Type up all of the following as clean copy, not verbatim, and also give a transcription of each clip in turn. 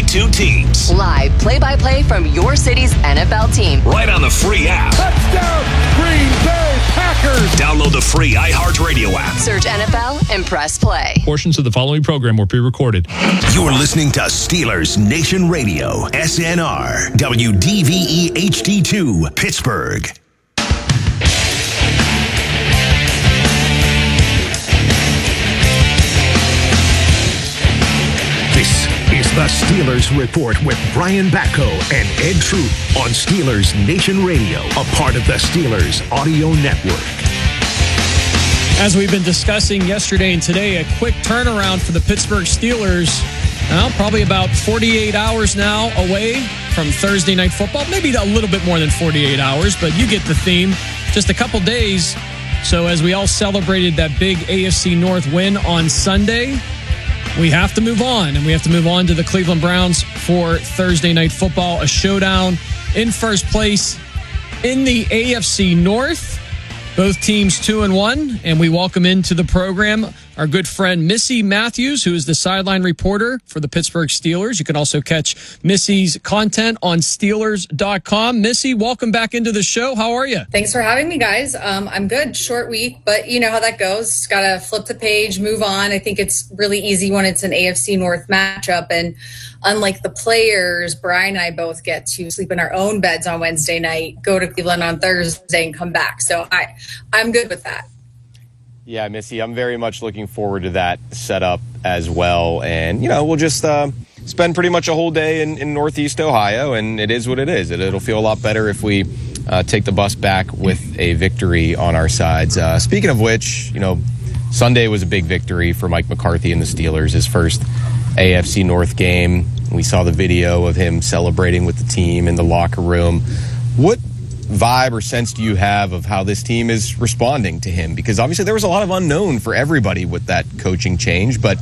two teams. Live play-by-play from your city's NFL team. Right on the free app. Touchdown, Green Bay Packers. Download the free iHeartRadio app. Search NFL and press play. Portions of the following program were pre-recorded. You're listening to Steelers Nation Radio, SNR, WDVE HD2, Pittsburgh. This is the Steelers Report with Brian Batko and Ed Troop on Steelers Nation Radio, a part of the Steelers Audio Network. As we've been discussing yesterday and today, a quick turnaround for the Pittsburgh Steelers. Well, probably about 48 hours now away from Thursday Night Football. Maybe a little bit more than 48 hours, but you get the theme. Just a couple days. So as we all celebrated that big AFC North win on Sunday, we have to move on, and we have to move on to the Cleveland Browns for Thursday Night Football, a showdown in first place in the AFC North. Both teams 2-1, and we welcome into the program our good friend Missy Matthews, who is the sideline reporter for the Pittsburgh Steelers. You can also catch Missy's content on Steelers.com. Missy, welcome back into the show. How are you? Thanks for having me, guys. I'm good. Short week, but you know how that goes. Got to flip the page, move on. I think it's really easy when it's an AFC North matchup, and unlike the players, Brian and I both get to sleep in our own beds on Wednesday night, go to Cleveland on Thursday, and come back. So I'm good with that. Yeah, Missy, I'm very much looking forward to that setup as well. And, you know, we'll just spend pretty much a whole day in Northeast Ohio, and it is what it is. It'll feel a lot better if we take the bus back with a victory on our sides. Speaking of which, you know, Sunday was a big victory for Mike McCarthy and the Steelers, his first AFC North game. We saw the video of him celebrating with the team in the locker room. What vibe or sense do you have of how this team is responding to him? Because obviously there was a lot of unknown for everybody with that coaching change, but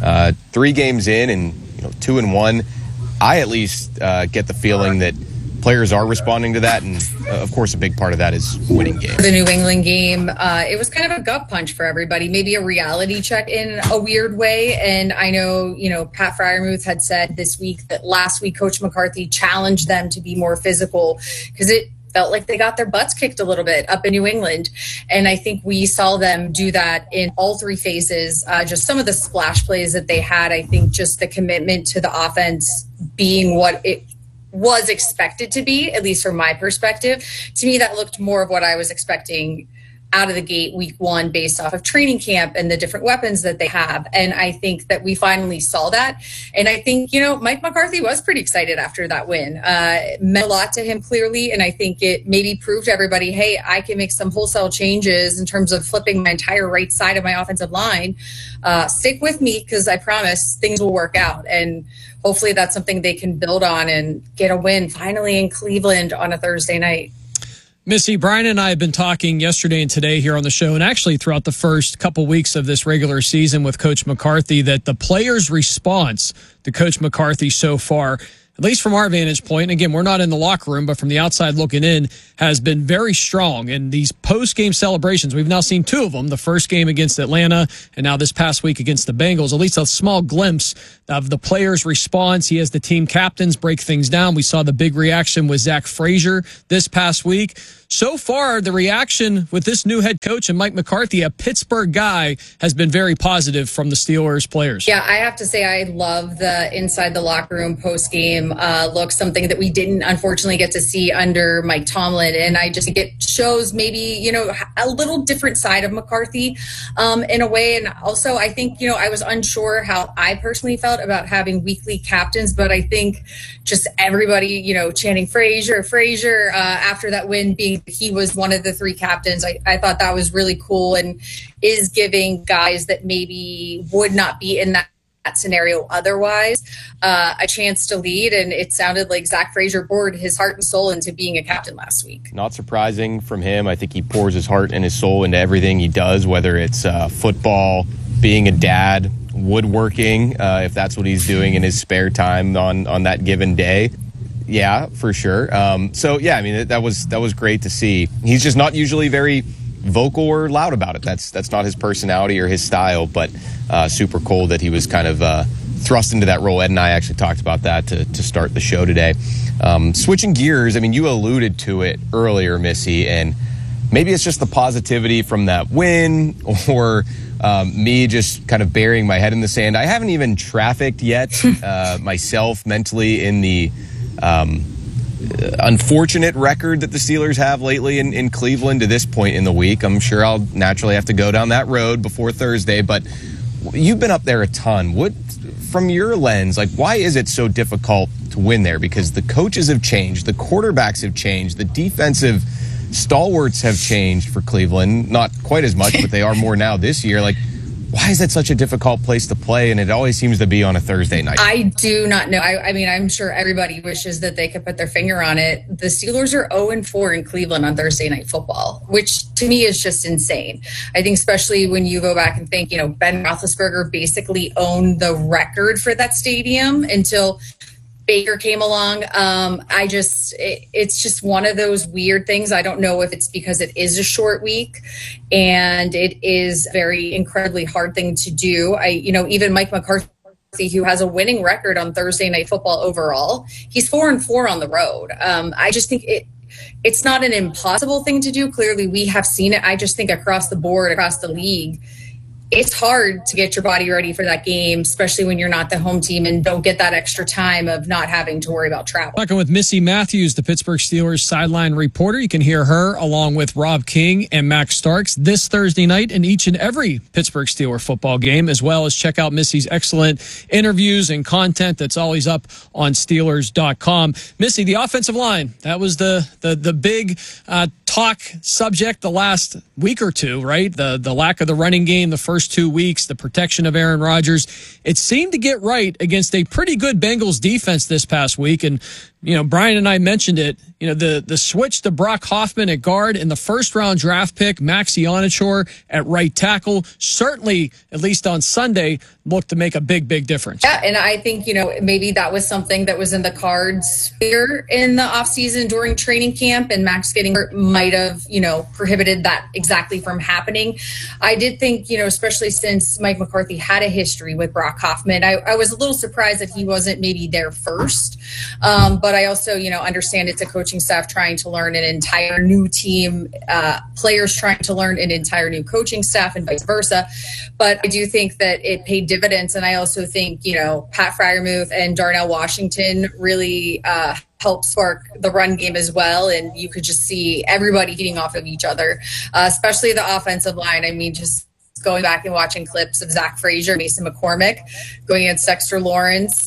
3 games in and 2-1, I at least get the feeling that players are responding to that, and of course a big part of that is winning games. The New England game, it was kind of a gut punch for everybody, maybe a reality check in a weird way. And I know, Pat Freiermuth had said this week that last week Coach McCarthy challenged them to be more physical because it felt like they got their butts kicked a little bit up in New England. And I think we saw them do that in all 3 phases. Just some of the splash plays that they had, I think just the commitment to the offense being what it was expected to be, at least from my perspective. To me, that looked more of what I was expecting out of the gate week 1 based off of training camp and the different weapons that they have. And I think that we finally saw that. And I think, Mike McCarthy was pretty excited after that win. It meant a lot to him clearly. And I think it maybe proved to everybody, hey, I can make some wholesale changes in terms of flipping my entire right side of my offensive line. Stick with me because I promise things will work out. And hopefully that's something they can build on and get a win finally in Cleveland on a Thursday night. Missy, Brian and I have been talking yesterday and today here on the show, and actually throughout the first couple weeks of this regular season with Coach McCarthy, that the players' response to Coach McCarthy so far, at least from our vantage point, and again, we're not in the locker room, but from the outside looking in, has been very strong. And these post-game celebrations, we've now seen 2 of them, the first game against Atlanta and now this past week against the Bengals, at least a small glimpse of the players' response. He has the team captains break things down. We saw the big reaction with Zach Frazier this past week. So far, the reaction with this new head coach and Mike McCarthy, a Pittsburgh guy, has been very positive from the Steelers players. Yeah, I have to say I love the inside the locker room post-game look, something that we didn't unfortunately get to see under Mike Tomlin. And I just think it shows maybe, a little different side of McCarthy in a way. And also, I think, I was unsure how I personally felt about having weekly captains, but I think just everybody, chanting Frazier after that win, being he was one of the 3 captains. I thought that was really cool and is giving guys that maybe would not be in that scenario otherwise a chance to lead. And it sounded like Zach Frazier poured his heart and soul into being a captain last week. Not surprising from him. I think he pours his heart and his soul into everything he does, whether it's football, being a dad, woodworking, if that's what he's doing in his spare time on that given day. Yeah, for sure. That was great to see. He's just not usually very vocal or loud about it. That's not his personality or his style, but super cool that he was kind of thrust into that role. Ed and I actually talked about that to start the show today. Switching gears, I mean, you alluded to it earlier, Missy, and maybe it's just the positivity from that win or me just kind of burying my head in the sand. I haven't even trafficked yet myself mentally in the unfortunate record that the Steelers have lately in Cleveland to this point in the week. I'm sure I'll naturally have to go down that road before Thursday, but you've been up there a ton. What, from your lens, like, why is it so difficult to win there? Because the coaches have changed, the quarterbacks have changed, the defensive stalwarts have changed for Cleveland. Not quite as much, but they are more now this year. Like, why is that such a difficult place to play? And it always seems to be on a Thursday night. I do not know. I mean, I'm sure everybody wishes that they could put their finger on it. The Steelers are 0-4 in Cleveland on Thursday Night Football, which to me is just insane. I think especially when you go back and think, Ben Roethlisberger basically owned the record for that stadium until Baker came along. It's just one of those weird things. I don't know if it's because it is a short week and it is very incredibly hard thing to do. Even Mike McCarthy, who has a winning record on Thursday Night Football overall, he's 4-4 on the road. I just think it's not an impossible thing to do. Clearly we have seen it. I just think across the board, across the league, it's hard to get your body ready for that game, especially when you're not the home team and don't get that extra time of not having to worry about travel. Talking with Missy Matthews, the Pittsburgh Steelers sideline reporter. You can hear her along with Rob King and Max Starks this Thursday night in each and every Pittsburgh Steelers football game, as well as check out Missy's excellent interviews and content that's always up on Steelers.com. Missy, the offensive line, that was the big talk subject the last week or two, right? The lack of the running game the first 2 weeks, the protection of Aaron Rodgers. It seemed to get right against a pretty good Bengals defense this past week. And, Brian and I mentioned it, the switch to Brock Hoffman at guard and the first round draft pick, Max Ionichor at right tackle, certainly, at least on Sunday, looked to make a big, big difference. Yeah, and I think, maybe that was something that was in the cards here in the offseason during training camp, and Max getting hurt might have, prohibited that exactly from happening. I did think, especially since Mike McCarthy had a history with Brock Hoffman, I was a little surprised that he wasn't maybe there first. But I also, understand it's a coaching staff trying to learn an entire new team, players trying to learn an entire new coaching staff and vice versa. But I do think that it paid dividends. And I also think, Pat Freiermuth and Darnell Washington really helped spark the run game as well. And you could just see everybody feeding off of each other, especially the offensive line. I mean, just going back and watching clips of Zach Frazier, Mason McCormick going against Dexter Lawrence,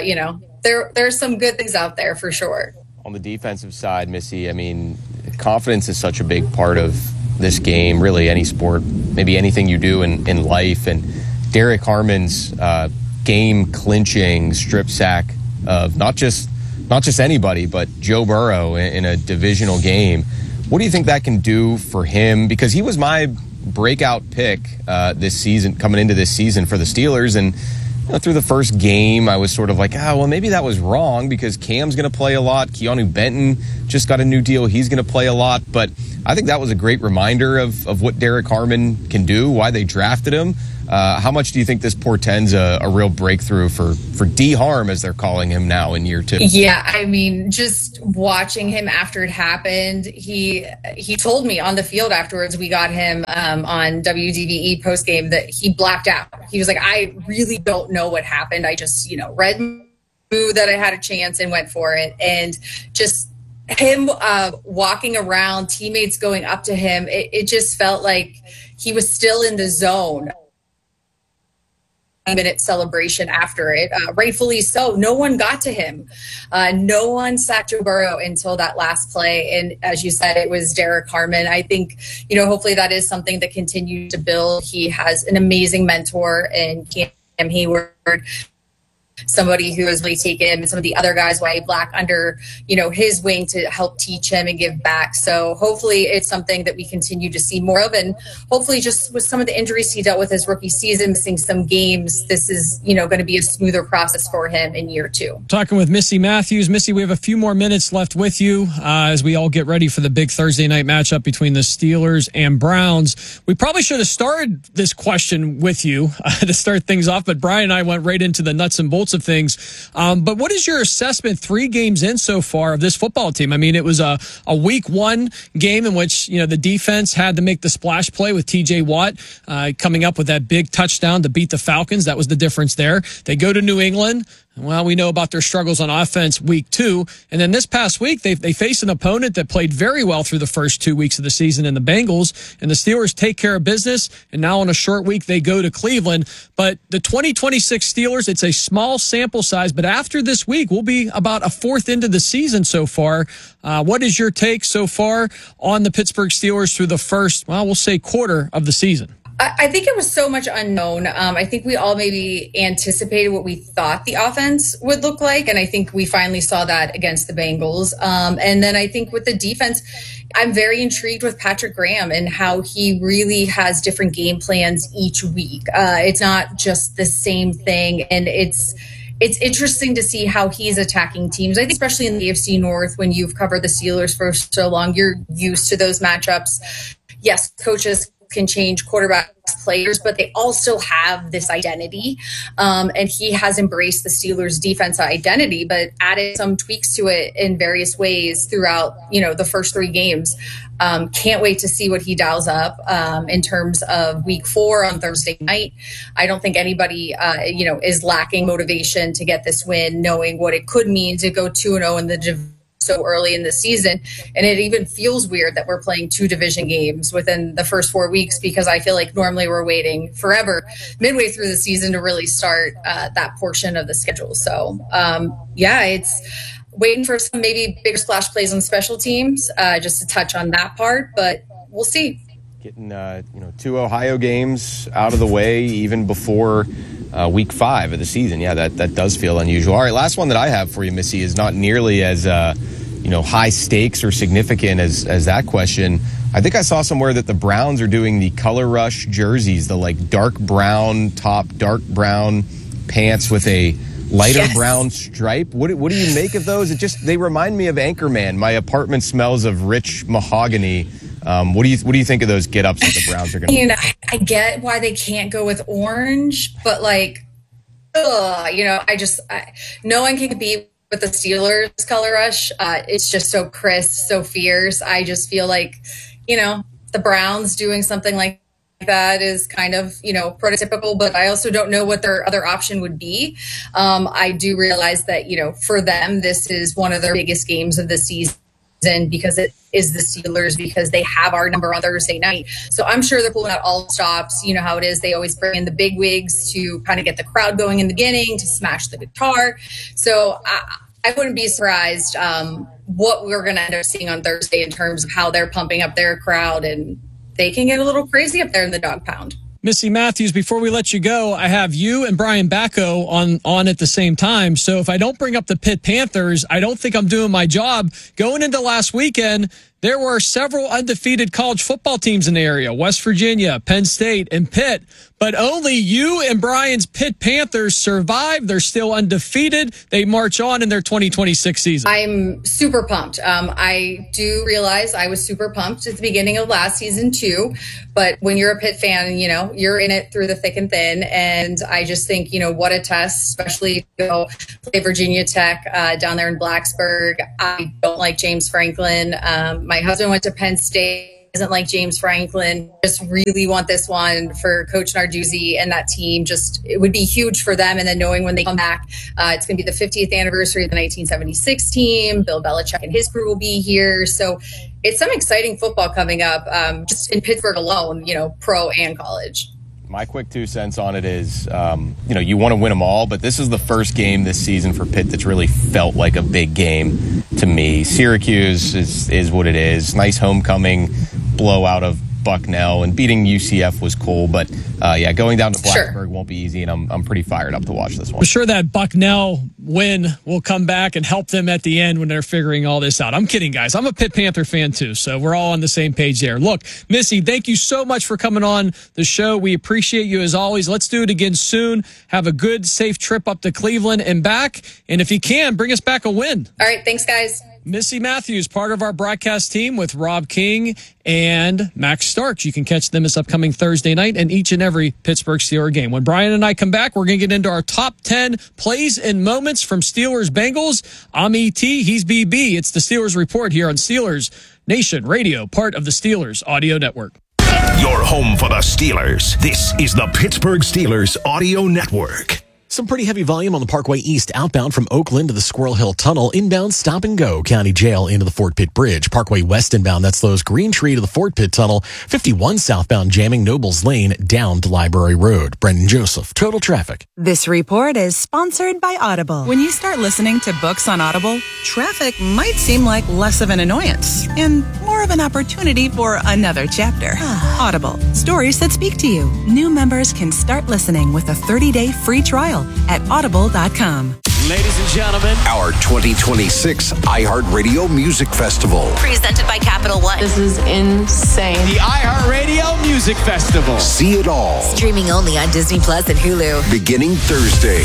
there's some good things out there for sure. On the defensive side, Missy, I mean, confidence is such a big part of this game, really any sport, maybe anything you do in life. And Derek Harmon's game-clinching strip sack of not just anybody, but Joe Burrow in a divisional game. What do you think that can do for him? Because he was my breakout pick this season, coming into this season for the Steelers. And through the first game, I was sort of like, maybe that was wrong because Cam's going to play a lot. Keanu Benton just got a new deal. He's going to play a lot. But I think that was a great reminder of what Derek Harmon can do, why they drafted him. How much do you think this portends a real breakthrough for D Harm, as they're calling him now in year 2? Yeah, I mean, just watching him after it happened, he told me on the field afterwards, we got him on WDVE postgame, that he blacked out. He was like, I really don't know what happened. I just, read that I had a chance and went for it. And just him walking around, teammates going up to him, it just felt like he was still in the zone. Minute celebration after it, rightfully so. No one got to him. No one sacked Joe Burrow until that last play. And as you said, it was Derek Harmon. I think, hopefully that is something that continues to build. He has an amazing mentor in Cam Hayward. somebody who has really taken some of the other guys, Wyatt Black, under, his wing to help teach him and give back. So hopefully it's something that we continue to see more of. And hopefully just with some of the injuries he dealt with his rookie season, missing some games, this is, going to be a smoother process for him in year 2. Talking with Missy Matthews. Missy, we have a few more minutes left with you as we all get ready for the big Thursday night matchup between the Steelers and Browns. We probably should have started this question with you to start things off, but Brian and I went right into the nuts and bolts of things. But what is your assessment 3 games in so far of this football team? I mean, it was a week 1 game in which, the defense had to make the splash play with TJ Watt coming up with that big touchdown to beat the Falcons. That was the difference there. They go to New England. Well, we know about their struggles on offense week 2. And then this past week, they faced an opponent that played very well through the first 2 weeks of the season in the Bengals. And the Steelers take care of business. And now on a short week, they go to Cleveland. But the 2026 Steelers, it's a small sample size. But after this week, we'll be about a fourth into the season so far. What is your take so far on the Pittsburgh Steelers through the first, we'll say quarter of the season? I think it was so much unknown. I think we all maybe anticipated what we thought the offense would look like. And I think we finally saw that against the Bengals. And then I think with the defense, I'm very intrigued with Patrick Graham and how he really has different game plans each week. It's not just the same thing. And it's interesting to see how he's attacking teams. I think especially in the AFC North, when you've covered the Steelers for so long, you're used to those matchups. Yes, coaches can change quarterbacks, players, but they all still have this identity. And he has embraced the Steelers' defense identity, but added some tweaks to it in various ways throughout, the first 3 games. Can't wait to see what he dials up in terms of week 4 on Thursday night. I don't think anybody, is lacking motivation to get this win, knowing what it could mean to go 2-0 in the division so early in the season. And it even feels weird that we're playing 2 division games within the first 4 weeks, because I feel like normally we're waiting forever midway through the season to really start that portion of the schedule. So it's waiting for some maybe bigger splash plays on special teams, just to touch on that part, but we'll see. Getting 2 Ohio games out of the way even before week 5 of the season. Yeah, that does feel unusual. All right, last one that I have for you, Missy, is not nearly as high stakes or significant as that question. I think I saw somewhere that the Browns are doing the Color Rush jerseys, the dark brown top, dark brown pants with a lighter brown stripe. What do you make of those? They remind me of Anchorman. My apartment smells of rich mahogany. What do you think of those get-ups that the Browns are going to do? I get why they can't go with orange, but no one can compete with the Steelers Color Rush. It's just so crisp, so fierce. I just feel like, the Browns doing something like that is kind of, prototypical, but I also don't know what their other option would be. I do realize that, for them, this is one of their biggest games of the season, because it is the Steelers, because they have our number on Thursday night. So I'm sure they're pulling out all stops. You know how it is. They always bring in the big wigs to kind of get the crowd going in the beginning, to smash the guitar. So I wouldn't be surprised what we're going to end up seeing on Thursday in terms of how they're pumping up their crowd, and they can get a little crazy up there in the dog pound. Missy Matthews, before we let you go, I have you and Brian Bacco on at the same time. So if I don't bring up the Pitt Panthers, I don't think I'm doing my job. Going into last weekend, there were several undefeated college football teams in the area: West Virginia, Penn State, and Pitt. But only you and Brian's Pitt Panthers survived. They're still undefeated. They march on in their 2026 season. I'm super pumped. I do realize I was super pumped at the beginning of last season too. But when you're a Pitt fan, you're in it through the thick and thin. And I just think, what a test, especially to go play Virginia Tech down there in Blacksburg. I don't like James Franklin. My husband went to Penn State. Doesn't like James Franklin. Just really want this one for Coach Narduzzi and that team. It would be huge for them. And then knowing when they come back, it's going to be the 50th anniversary of the 1976 team. Bill Belichick and his crew will be here. So it's some exciting football coming up, just in Pittsburgh alone, pro and college. My quick 2 cents on it is, you want to win them all, but this is the first game this season for Pitt that's really felt like a big game to me. Syracuse is what it is. Nice homecoming blowout of Bucknell, and beating UCF was cool. But going down to Blacksburg won't be easy, and I'm pretty fired up to watch this one. I'm sure that Bucknell win will come back and help them at the end when they're figuring all this out. I'm kidding, guys. I'm a Pitt Panther fan too, so we're all on the same page there. Look, Missy, thank you so much for coming on the show. We appreciate you as always. Let's do it again soon. Have a good, safe trip up to Cleveland and back. And if you can, bring us back a win. All right. Thanks, guys. Missy Matthews, part of our broadcast team with Rob King and Max Starks. You can catch them this upcoming Thursday night and each and every Pittsburgh Steelers game. When Brian and I come back, we're going to get into our top 10 plays and moments from Steelers Bengals. I'm ET, he's BB. It's the Steelers Report here on Steelers Nation Radio, part of the Steelers Audio Network. Your home for the Steelers. This is the Pittsburgh Steelers Audio Network. Some pretty heavy volume on the Parkway East outbound from Oakland to the Squirrel Hill Tunnel. Inbound Stop and Go County Jail into the Fort Pitt Bridge. Parkway West inbound that slows Green Tree to the Fort Pitt Tunnel. 51 southbound jamming Nobles Lane down to Library Road. Brendan Joseph, Total Traffic. This report is sponsored by Audible. When you start listening to books on Audible, traffic might seem like less of an annoyance and more of an opportunity for another chapter. Audible, stories that speak to you. New members can start listening with a 30-day free trial at audible.com. Ladies and gentlemen, our 2026 iHeartRadio Music Festival. Presented by Capital One. This is insane. The iHeartRadio Music Festival. See it all. Streaming only on Disney Plus and Hulu. Beginning Thursday.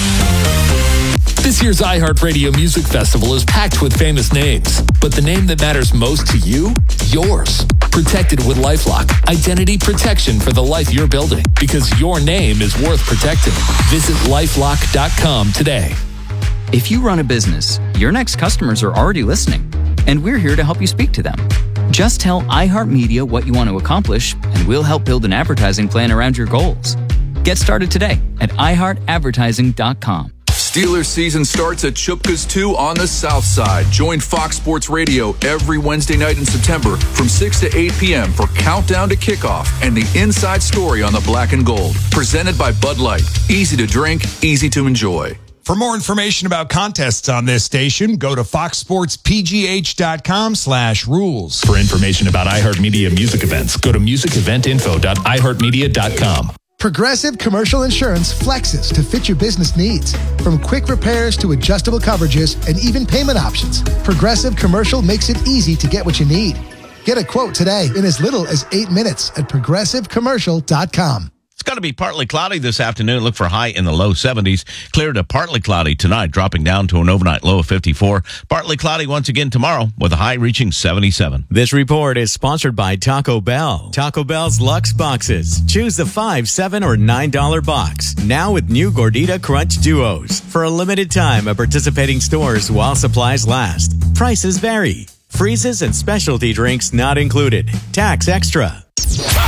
This year's iHeartRadio Music Festival is packed with famous names, but the name that matters most to you? Yours. Protected with LifeLock. Identity protection for the life you're building, because your name is worth protecting. Visit LifeLock.com today. If you run a business, your next customers are already listening, and we're here to help you speak to them. Just tell iHeartMedia what you want to accomplish, and we'll help build an advertising plan around your goals. Get started today at iHeartAdvertising.com. Steelers season starts at Chupka's 2 on the South Side. Join Fox Sports Radio every Wednesday night in September from 6 to 8 p.m. for Countdown to Kickoff and the inside story on the Black and Gold. Presented by Bud Light. Easy to drink, easy to enjoy. For more information about contests on this station, go to foxsportspgh.com/rules. For information about iHeartMedia music events, go to musiceventinfo.iheartmedia.com. Progressive Commercial Insurance flexes to fit your business needs. From quick repairs to adjustable coverages and even payment options, Progressive Commercial makes it easy to get what you need. Get a quote today in as little as 8 minutes at progressivecommercial.com. It's going to be partly cloudy this afternoon. Look for high in the low 70s. Clear to partly cloudy tonight, dropping down to an overnight low of 54. Partly cloudy once again tomorrow with a high reaching 77. This report is sponsored by Taco Bell. Taco Bell's Luxe Boxes. Choose the $5, $7, or $9 box. Now with new Gordita Crunch Duos. For a limited time at participating stores while supplies last. Prices vary. Freezes and specialty drinks not included. Tax extra.